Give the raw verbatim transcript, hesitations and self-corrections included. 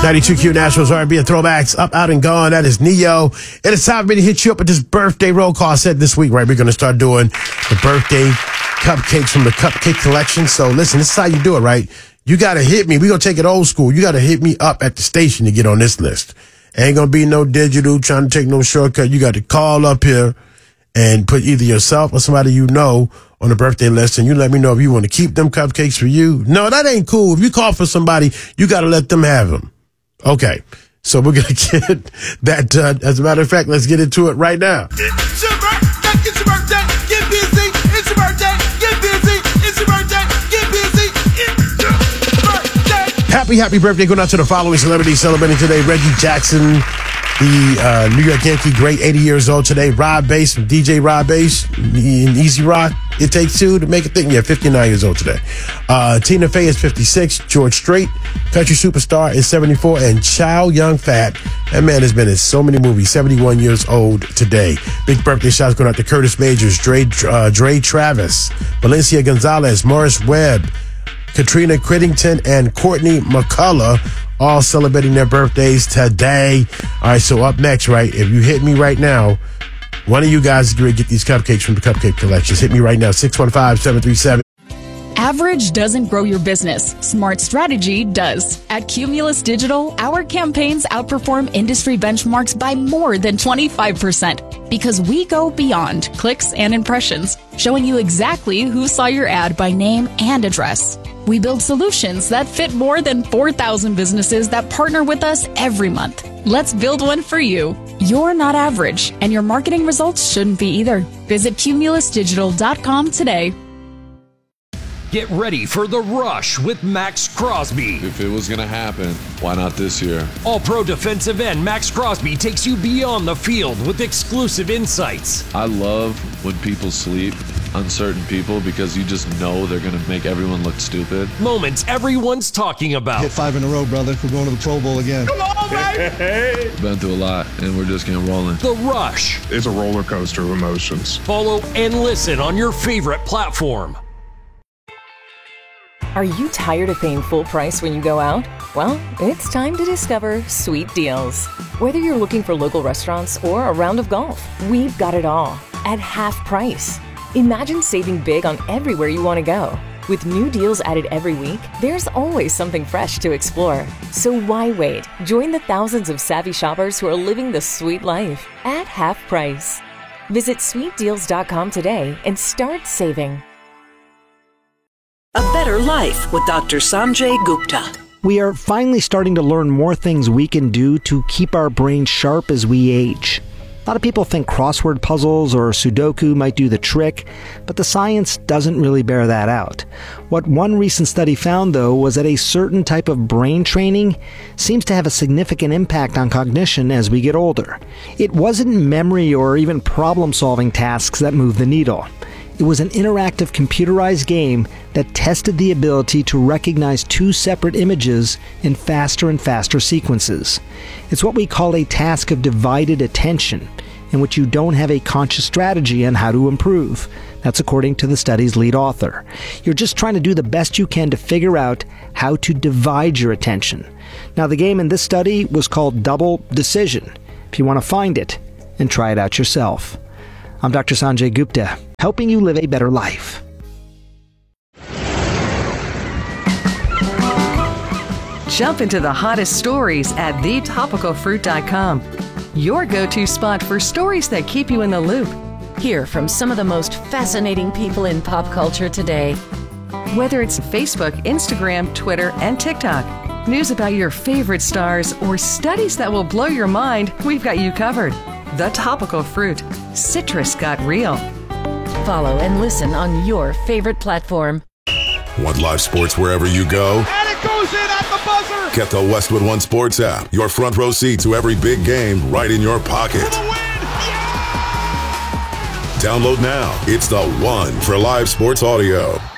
ninety-two Q Nationals R and B and throwbacks, up, out, and gone. That is Neo. And it's time for me to hit you up with this birthday roll call. I said this week, right, we're going to start doing the birthday cupcakes from the Cupcake Collection. So listen, this is how you do it, right? You got to hit me. We're going to take it old school. You got to hit me up at the station to get on this list. Ain't going to be no digital trying to take no shortcut. You got to call up here and put either yourself or somebody you know on the birthday list, and you let me know if you want to keep them cupcakes for you. No, that ain't cool. If you call for somebody, you got to let them have them. Okay, so we're going to get that done. As a matter of fact, let's get into it right now. It's your birthday, it's your birthday, get busy. It's your birthday, get busy. It's your birthday, get busy. It's your birthday. Happy, happy birthday going out to the following celebrities celebrating today. Reggie Jackson, the uh, New York Yankee great, eighty years old today. Rob Bass, D J Rob Bass, and Easy Rock. It takes two to make a thing. Yeah, fifty-nine years old today. Uh, Tina Fey is fifty-six. George Strait, country superstar, is seventy-four. And Chow Yun Fat, that man has been in so many movies, seventy-one years old today. Big birthday shots going out to Curtis Majors, Dre, uh, Dre Travis, Valencia Gonzalez, Morris Webb, Katrina Crittington, and Courtney McCullough, all celebrating their birthdays today. All right, so up next, right, if you hit me right now, one of you guys is going to get these cupcakes from the Cupcake Collections. Hit me right now, six one five, seven three seven. Average doesn't grow your business. Smart strategy does. At Cumulus Digital, our campaigns outperform industry benchmarks by more than twenty-five percent because we go beyond clicks and impressions, showing you exactly who saw your ad by name and address. We build solutions that fit more than four thousand businesses that partner with us every month. Let's build one for you. You're not average, and your marketing results shouldn't be either. Visit cumulus digital dot com today. Get ready for The Rush with Max Crosby. If it was going to happen, why not this year? All-pro defensive end Max Crosby takes you beyond the field with exclusive insights. I love when people sleep, uncertain people, because you just know they're going to make everyone look stupid. Moments everyone's talking about. Hit five in a row, brother. We're going to the Pro Bowl again. Come on, baby. Been through a lot, and we're just getting rolling. The Rush. It's a roller coaster of emotions. Follow and listen on your favorite platform. Are you tired of paying full price when you go out? Well, it's time to discover Sweet Deals. Whether you're looking for local restaurants or a round of golf, we've got it all at half price. Imagine saving big on everywhere you want to go. With new deals added every week, there's always something fresh to explore. So why wait? Join the thousands of savvy shoppers who are living the sweet life at half price. Visit sweet deals dot com today and start saving. A Better Life with Doctor Sanjay Gupta. We are finally starting to learn more things we can do to keep our brains sharp as we age. A lot of people think crossword puzzles or Sudoku might do the trick, but the science doesn't really bear that out. What one recent study found, though, was that a certain type of brain training seems to have a significant impact on cognition as we get older. It wasn't memory or even problem-solving tasks that moved the needle. It was an interactive computerized game that tested the ability to recognize two separate images in faster and faster sequences. It's what we call a task of divided attention, in which you don't have a conscious strategy on how to improve. That's according to the study's lead author. You're just trying to do the best you can to figure out how to divide your attention. Now, the game in this study was called Double Decision. If you want to find it and try it out yourself. I'm Doctor Sanjay Gupta, helping you live a better life. Jump into the hottest stories at the topical fruit dot com. Your go-to spot for stories that keep you in the loop. Hear from some of the most fascinating people in pop culture today. Whether it's Facebook, Instagram, Twitter, and TikTok, news about your favorite stars, or studies that will blow your mind, we've got you covered. The Topical Fruit. Citrus got real. Follow and listen on your favorite platform. Want live sports wherever you go? And it goes in at the buzzer. Get the Westwood One Sports app. Your front row seat to every big game right in your pocket. For the win. Yeah! Download now. It's the one for live sports audio.